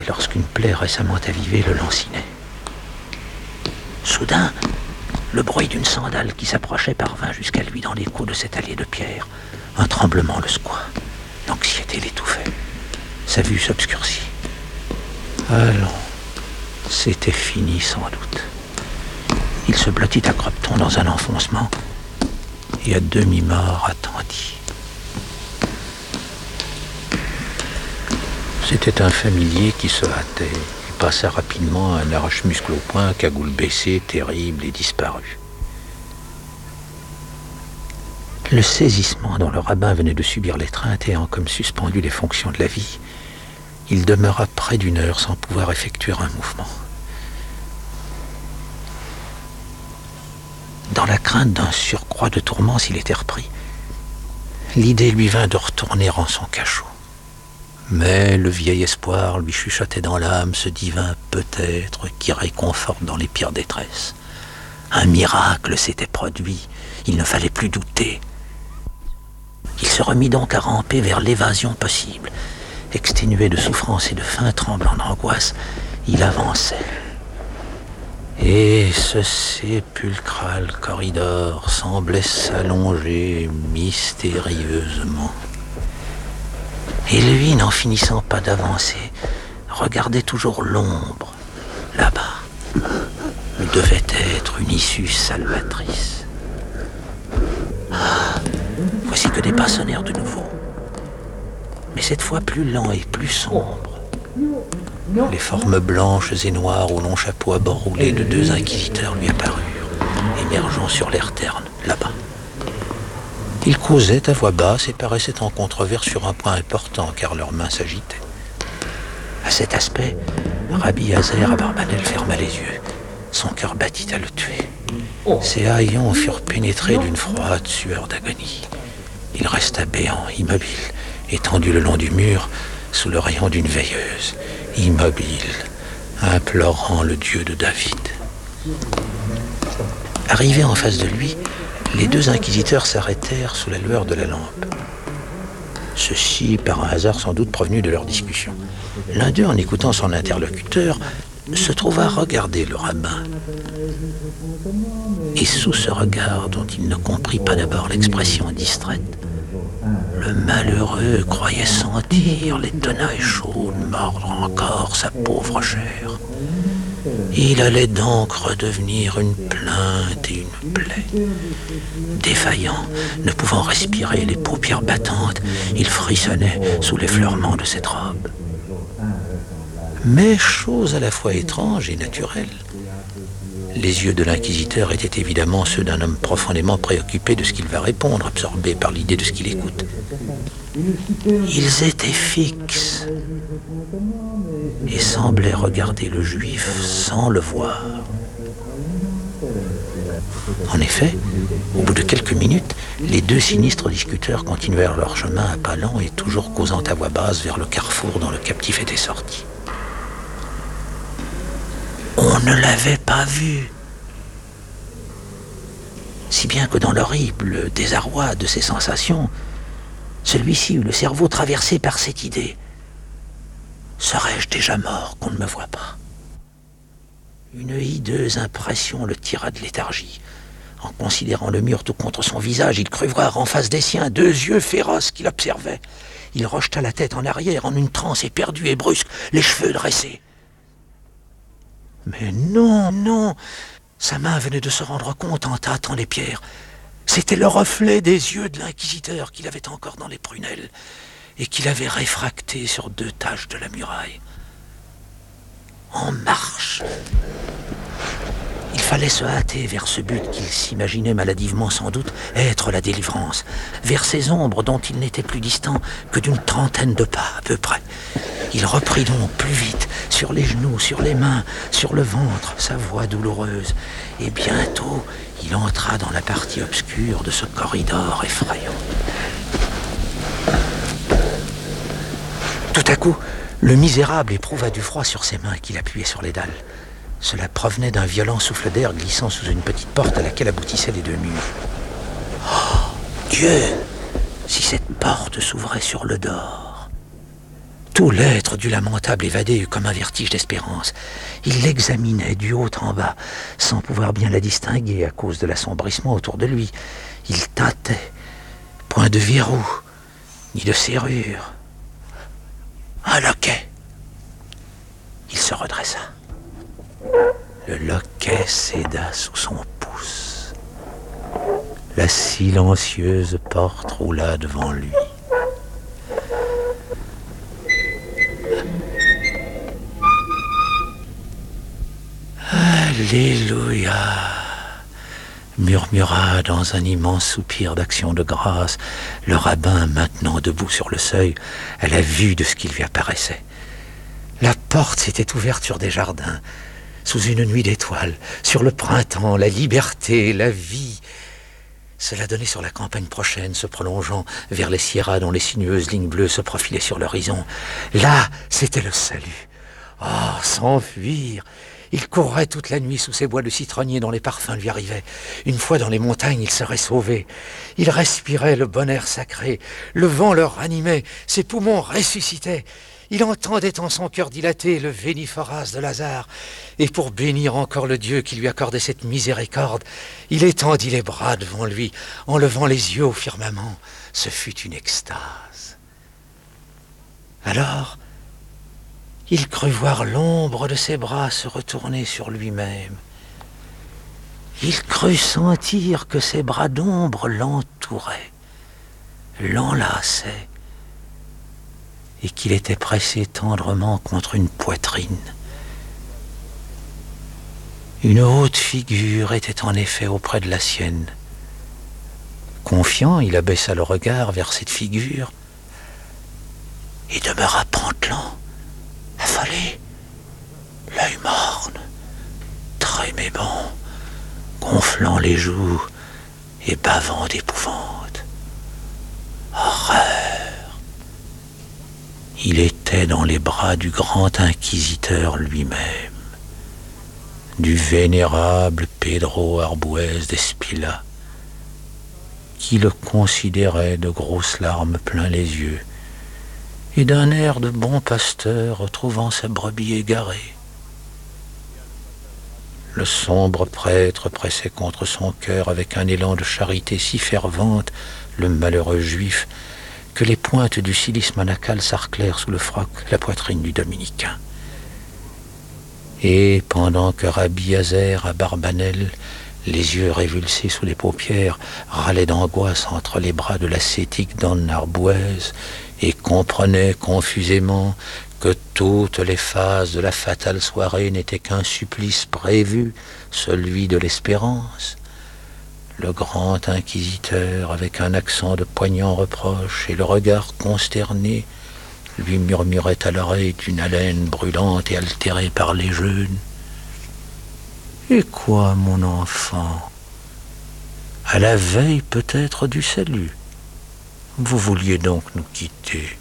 lorsqu'une plaie récemment avivée le lancinait. Soudain, le bruit d'une sandale qui s'approchait parvint jusqu'à lui dans l'écho de cette allée de pierre. Un tremblement le secoua. L'anxiété l'étouffait. Sa vue s'obscurcit. Allons, c'était fini sans doute. Il se blottit à croppe-ton dans un enfoncement et à demi-mort attendit. C'était un familier qui se hâtait et passa rapidement un arrache-muscle au poing, cagoule baissée, terrible et disparut. Le saisissement dont le rabbin venait de subir l'étreinte ayant comme suspendu les fonctions de la vie, il demeura près d'une heure sans pouvoir effectuer un mouvement. Dans la crainte d'un surcroît de tourments s'il était repris, l'idée lui vint de retourner en son cachot. Mais le vieil espoir lui chuchotait dans l'âme ce divin peut-être qui réconforte dans les pires détresses. Un miracle s'était produit, il ne fallait plus douter. Il se remit donc à ramper vers l'évasion possible. Exténué de souffrance et de faim, tremblant d'angoisse, il avançait. Et ce sépulcral corridor semblait s'allonger mystérieusement. Et lui, n'en finissant pas d'avancer, regardait toujours l'ombre, là-bas, où devait être une issue salvatrice. Ah, voici que des pas sonnèrent de nouveau. Mais cette fois plus lents et plus sombres. Les formes blanches et noires au long chapeau à bords roulés de deux inquisiteurs lui apparurent, émergeant sur l'air terne, là-bas. Ils causaient à voix basse et paraissaient en controverse sur un point important, car leurs mains s'agitaient. À cet aspect, Rabbi Hazer Abarbanel ferma les yeux. Son cœur battit à le tuer. Ses haillons furent pénétrés d'une froide sueur d'agonie. Il resta béant, immobile, étendu le long du mur, sous le rayon d'une veilleuse, immobile, implorant le Dieu de David. Arrivés en face de lui, les deux inquisiteurs s'arrêtèrent sous la lueur de la lampe. Ceux-ci, par un hasard sans doute provenu de leur discussion. L'un d'eux, en écoutant son interlocuteur, se trouva regarder le rabbin. Et sous ce regard dont il ne comprit pas d'abord l'expression distraite, le malheureux croyait sentir les tenailles chaudes mordre encore sa pauvre chair. Il allait donc redevenir une plainte et une plaie. Défaillant, ne pouvant respirer, les paupières battantes, il frissonnait sous l'effleurement de cette robe. Mais chose à la fois étrange et naturelle, les yeux de l'inquisiteur étaient évidemment ceux d'un homme profondément préoccupé de ce qu'il va répondre, absorbé par l'idée de ce qu'il écoute. Ils étaient fixes et semblaient regarder le juif sans le voir. En effet, au bout de quelques minutes, les deux sinistres discuteurs continuèrent leur chemin à pas lents et toujours causant à voix basse vers le carrefour dont le captif était sorti. On ne l'avait pas vu. Si bien que dans l'horrible désarroi de ses sensations, celui-ci eut le cerveau traversé par cette idée. Serais-je déjà mort qu'on ne me voit pas? Une hideuse impression le tira de léthargie. En considérant le mur tout contre son visage, il crut voir en face des siens deux yeux féroces qui l'observaient. Il rejeta la tête en arrière en une transe éperdue et brusque, les cheveux dressés. Mais non, non, sa main venait de se rendre compte en tâtant les pierres. C'était le reflet des yeux de l'inquisiteur qu'il avait encore dans les prunelles et qu'il avait réfracté sur deux taches de la muraille. En marche. Il fallait se hâter vers ce but qu'il s'imaginait maladivement sans doute être la délivrance, vers ces ombres dont il n'était plus distant que d'une trentaine de pas à peu près. Il reprit donc plus vite, sur les genoux, sur les mains, sur le ventre, sa voix douloureuse, et bientôt il entra dans la partie obscure de ce corridor effrayant. Tout à coup, le misérable éprouva du froid sur ses mains qu'il appuyait sur les dalles. Cela provenait d'un violent souffle d'air glissant sous une petite porte à laquelle aboutissaient les deux murs. Oh, Dieu! Si cette porte s'ouvrait sur le dehors! Tout l'être du lamentable évadé eut comme un vertige d'espérance. Il l'examinait du haut en bas, sans pouvoir bien la distinguer à cause de l'assombrissement autour de lui. Il tâtait. Point de verrou, ni de serrure. Un loquet. Il se redressa. Le loquet céda sous son pouce. La silencieuse porte roula devant lui. Alléluia, murmura dans un immense soupir d'action de grâce le rabbin maintenant debout sur le seuil à la vue de ce qui lui apparaissait. La porte s'était ouverte sur des jardins, sous une nuit d'étoiles, sur le printemps, la liberté, la vie. Cela donnait sur la campagne prochaine, se prolongeant vers les sierras dont les sinueuses lignes bleues se profilaient sur l'horizon. Là, c'était le salut. Oh, s'enfuir! Il courrait toute la nuit sous ces bois de citronniers dont les parfums lui arrivaient. Une fois dans les montagnes, il serait sauvé. Il respirait le bon air sacré. Le vent le ranimait. Ses poumons ressuscitaient. Il entendait en son cœur dilaté le Véniphoras de Lazare. Et pour bénir encore le Dieu qui lui accordait cette miséricorde, il étendit les bras devant lui, en levant les yeux au firmament. Ce fut une extase. Alors, il crut voir l'ombre de ses bras se retourner sur lui-même. Il crut sentir que ses bras d'ombre l'entouraient, l'enlaçaient, et qu'il était pressé tendrement contre une poitrine. Une haute figure était en effet auprès de la sienne. Confiant, il abaissa le regard vers cette figure et demeura pantelant, affolé, l'œil morne, trémébant, gonflant les joues et bavant d'épouvante. Horreur! Il était dans les bras du grand inquisiteur lui-même, du vénérable Pedro Arbuez d'Espila, qui le considérait de grosses larmes plein les yeux et d'un air de bon pasteur retrouvant sa brebis égarée. Le sombre prêtre pressait contre son cœur avec un élan de charité si fervente le malheureux juif que les pointes du cilice monacal sarclèrent sous le froc la poitrine du dominicain. Et pendant que Rabbi Azer à Barbanel, les yeux révulsés sous les paupières, râlait d'angoisse entre les bras de l'ascétique Don Arbuez et comprenait confusément que toutes les phases de la fatale soirée n'étaient qu'un supplice prévu, celui de l'espérance, le grand inquisiteur, avec un accent de poignant reproche et le regard consterné, lui murmurait à l'oreille d'une haleine brûlante et altérée par les jeûnes. « Et quoi, mon enfant? À la veille peut-être du salut, vous vouliez donc nous quitter.